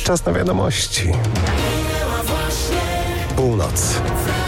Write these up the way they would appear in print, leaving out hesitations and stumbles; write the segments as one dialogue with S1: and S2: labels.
S1: Czas na wiadomości. Północ.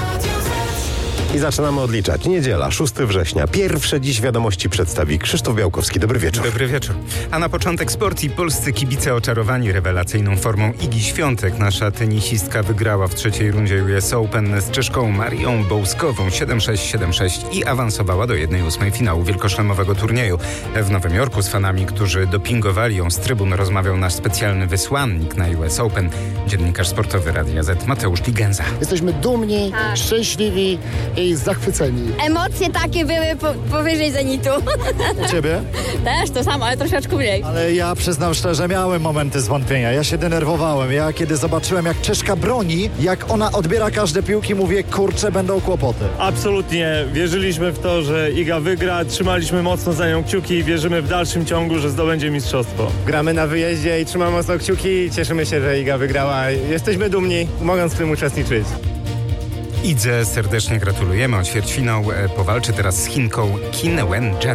S1: I zaczynamy odliczać. Niedziela, 6 września. Pierwsze dziś wiadomości przedstawi Krzysztof Białkowski. Dobry wieczór.
S2: Dobry wieczór. A na początek sport i polscy kibice oczarowani rewelacyjną formą Igi Świątek. Nasza tenisistka wygrała w trzeciej rundzie US Open z Czeszką Marią Bołskową 7-6, 7-6 i awansowała do 1/8 finału wielkoszlemowego turnieju. W Nowym Jorku z fanami, którzy dopingowali ją z trybun, rozmawiał nasz specjalny wysłannik na US Open, dziennikarz sportowy Radia Z Mateusz Ligenza.
S3: Jesteśmy dumni, szczęśliwi i zachwyceni.
S4: Emocje takie były powyżej zenitu.
S3: U ciebie?
S4: Też to samo, ale troszeczkę mniej.
S5: Ale ja przyznam szczerze, miałem momenty zwątpienia. Ja się denerwowałem. Ja kiedy zobaczyłem, jak Czeszka broni, jak ona odbiera każde piłki, mówię, kurczę, będą kłopoty.
S6: Absolutnie wierzyliśmy w to, że Iga wygra. Trzymaliśmy mocno za nią kciuki i wierzymy w dalszym ciągu, że zdobędzie mistrzostwo.
S7: Gramy na wyjeździe i trzymamy mocno kciuki. Cieszymy się, że Iga wygrała. Jesteśmy dumni, mogąc w tym uczestniczyć.
S2: Idze serdecznie gratulujemy. O ćwierćfinał powalczy teraz z Chinką Qin Wen-jen.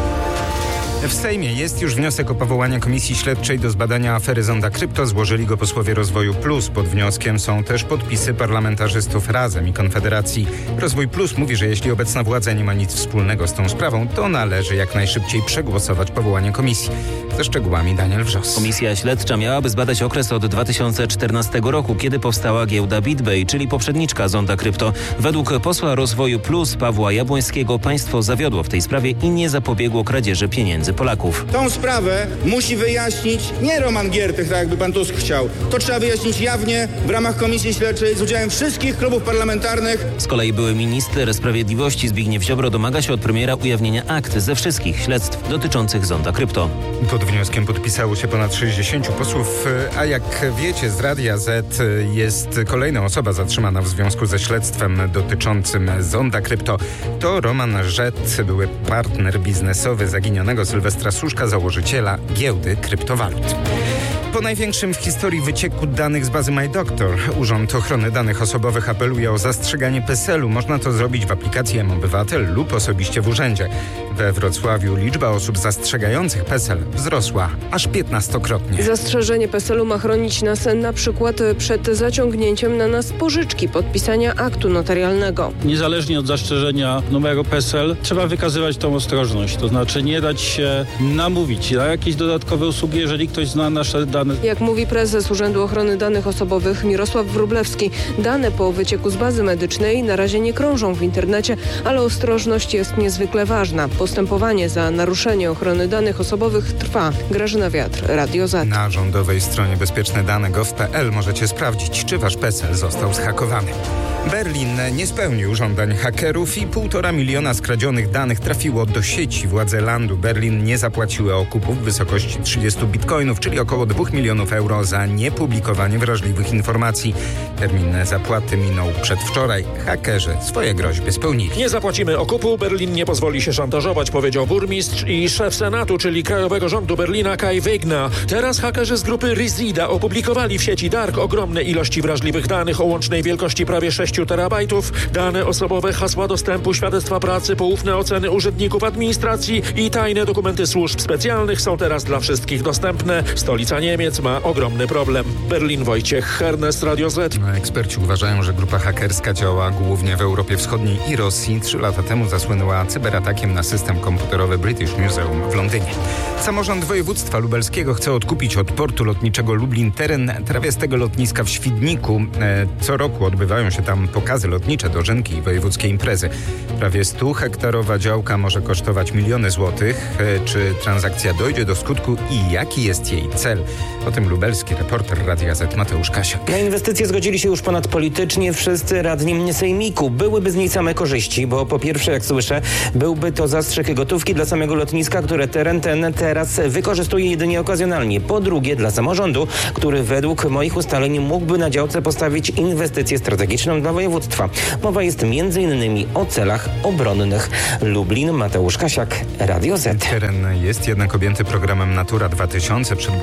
S2: W Sejmie jest już wniosek o powołanie komisji śledczej do zbadania afery Zonda Krypto. Złożyli go posłowie Rozwoju Plus. Pod wnioskiem są też podpisy parlamentarzystów Razem i Konfederacji. Rozwój Plus mówi, że jeśli obecna władza nie ma nic wspólnego z tą sprawą, to należy jak najszybciej przegłosować powołanie komisji. Ze szczegółami Daniel Wrzos.
S8: Komisja śledcza miałaby zbadać okres od 2014 roku, kiedy powstała giełda BitBay, czyli poprzedniczka Zonda Krypto. Według posła Rozwoju Plus Pawła Jabłońskiego państwo zawiodło w tej sprawie i nie zapobiegło kradzieży pieniędzy Polaków.
S9: Tą sprawę musi wyjaśnić nie Roman Giertych, tak jakby pan Tusk chciał. To trzeba wyjaśnić jawnie w ramach komisji śledczej z udziałem wszystkich klubów parlamentarnych.
S8: Z kolei były minister sprawiedliwości Zbigniew Ziobro domaga się od premiera ujawnienia akt ze wszystkich śledztw dotyczących Zonda Krypto.
S2: Pod wnioskiem podpisało się ponad 60 posłów, a jak wiecie z Radia Z jest kolejna osoba zatrzymana w związku ze śledztwem dotyczącym Zonda Krypto. To Roman Rzet, były partner biznesowy zaginionego Sylwestra Suszka, założyciela giełdy kryptowalut. Po największym w historii wycieku danych z bazy MyDoctor Urząd Ochrony Danych Osobowych apeluje o zastrzeganie PESEL-u. Można to zrobić w aplikacji mObywatel lub osobiście w urzędzie. We Wrocławiu liczba osób zastrzegających PESEL wzrosła aż 15-krotnie.
S10: Zastrzeżenie PESEL-u ma chronić nas na przykład przed zaciągnięciem na nas pożyczki, podpisania aktu notarialnego.
S11: Niezależnie od zastrzeżenia numeru PESEL trzeba wykazywać tą ostrożność. To znaczy nie dać się namówić na jakieś dodatkowe usługi, jeżeli ktoś zna nasze dane.
S10: Jak mówi prezes Urzędu Ochrony Danych Osobowych Mirosław Wróblewski, dane po wycieku z bazy medycznej na razie nie krążą w internecie, ale ostrożność jest niezwykle ważna. Postępowanie za naruszenie ochrony danych osobowych trwa. Grażyna Wiatr, Radio Z.
S2: Na rządowej stronie bezpieczne.dane.gov.pl możecie sprawdzić, czy wasz PESEL został zhakowany. Berlin nie spełnił żądań hakerów i 1,5 miliona skradzionych danych trafiło do sieci. Władze landu Berlin nie zapłaciły okupów w wysokości 30 bitcoinów, czyli około 2 milionów euro za niepublikowanie wrażliwych informacji. Termin zapłaty minął przedwczoraj. Hakerzy swoje groźby spełnili.
S12: Nie zapłacimy okupu, Berlin nie pozwoli się szantażować, powiedział burmistrz i szef Senatu, czyli Krajowego Rządu Berlina Kai Wegner. Teraz hakerzy z grupy Rizida opublikowali w sieci Dark ogromne ilości wrażliwych danych o łącznej wielkości prawie 6 terabajtów. Dane osobowe, hasła dostępu, świadectwa pracy, poufne oceny urzędników administracji i tajne dokumenty służb specjalnych są teraz dla wszystkich dostępne. Stolica Niemiec ma ogromny problem. Berlin, Wojciech Hernes, Radio Z.
S2: Eksperci uważają, że grupa hakerska działa głównie w Europie Wschodniej i Rosji. 3 lata temu zasłynęła cyberatakiem na system komputerowy British Museum w Londynie. Samorząd województwa lubelskiego chce odkupić od portu lotniczego Lublin teren trawiastego lotniska w Świdniku. Co roku odbywają się tam pokazy lotnicze, dożynki i wojewódzkie imprezy. Prawie 100-hektarowa działka może kosztować miliony złotych. Czy transakcja dojdzie do skutku i jaki jest jej cel? O tym lubelski reporter Radia Z Mateusz Kasiak.
S13: Na inwestycje zgodzili się już ponadpolitycznie wszyscy radni sejmiku. Byłyby z niej same korzyści, bo po pierwsze, jak słyszę, byłby to zastrzyk gotówki dla samego lotniska, które teren ten teraz wykorzystuje jedynie okazjonalnie. Po drugie, dla samorządu, który według moich ustaleń mógłby na działce postawić inwestycję strategiczną dla województwa. Mowa jest m.in. o celach obronnych. Lublin, Mateusz Kasiak, Radio Z.
S2: Teren jest jednak objęty programem Natura 2000. Przed budową potężnej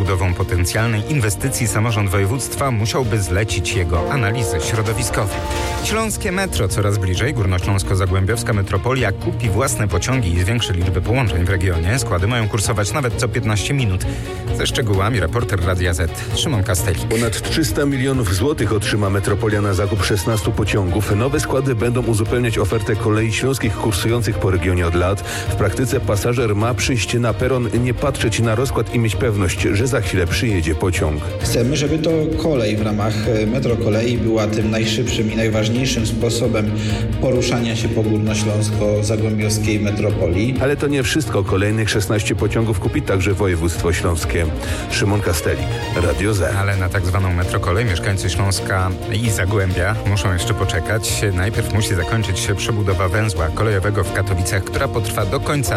S2: potencjalnej inwestycji samorząd województwa musiałby zlecić jego analizy środowiskowe. Śląskie metro coraz bliżej. Górnośląsko-Zagłębiowska metropolia kupi własne pociągi i zwiększy liczbę połączeń w regionie. Składy mają kursować nawet co 15 minut. Ze szczegółami reporter Radia Z Szymon Kastelik.
S14: Ponad 300 milionów złotych otrzyma metropolia na zakup 16 pociągów. Nowe składy będą uzupełniać ofertę kolei śląskich kursujących po regionie od lat. W praktyce pasażer ma przyjść na peron, nie patrzeć na rozkład i mieć pewność, że za chwilę przyjedzie pociąg.
S15: Chcemy, żeby to kolej w ramach metrokolei była tym najszybszym i najważniejszym sposobem poruszania się po górnośląsko-zagłębiowskiej metropolii.
S14: Ale to nie wszystko. Kolejnych 16 pociągów kupi także województwo śląskie. Szymon Kastelik, Radio Z.
S2: Ale na tak zwaną metrokolej mieszkańcy Śląska i Zagłębia muszą jeszcze poczekać. Najpierw musi zakończyć się przebudowa węzła kolejowego w Katowicach, która potrwa do końca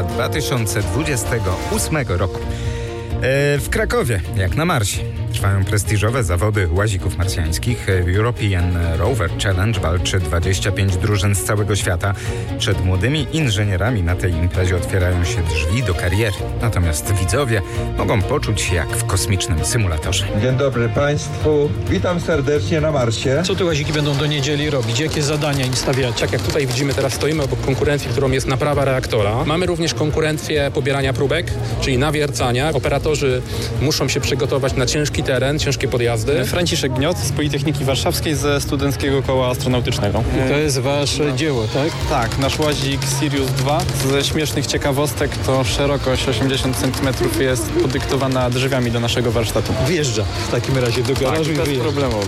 S2: 2028 roku. W Krakowie, jak na Marsie, trwają prestiżowe zawody łazików marsjańskich. European Rover Challenge walczy 25 drużyn z całego świata. Przed młodymi inżynierami na tej imprezie otwierają się drzwi do kariery. Natomiast widzowie mogą poczuć się jak w kosmicznym symulatorze.
S16: Dzień dobry Państwu. Witam serdecznie na Marsie.
S17: Co te łaziki będą do niedzieli robić? Jakie zadania im stawiacie?
S18: Tak jak tutaj widzimy, teraz stoimy obok konkurencji, którą jest naprawa reaktora. Mamy również konkurencję pobierania próbek, czyli nawiercania. Operatorzy muszą się przygotować na ciężki teren, ciężkie podjazdy.
S19: Franciszek Gniot z Politechniki Warszawskiej ze Studenckiego Koła Astronautycznego.
S17: I to jest wasze dzieło, tak?
S19: Tak, nasz łazik Sirius 2. Ze śmiesznych ciekawostek to szerokość 80 cm jest podyktowana drzwiami do naszego warsztatu.
S17: Wjeżdża w takim razie do garażu i
S19: bezproblemowo.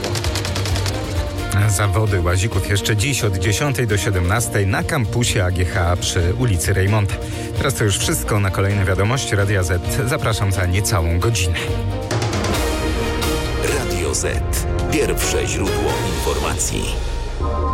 S2: Zawody łazików jeszcze dziś od 10 do 17 na kampusie AGH przy ulicy Rejmonta. Teraz to już wszystko. Na kolejne wiadomości Radia Z zapraszam za niecałą godzinę.
S20: Radio Z. Pierwsze źródło informacji.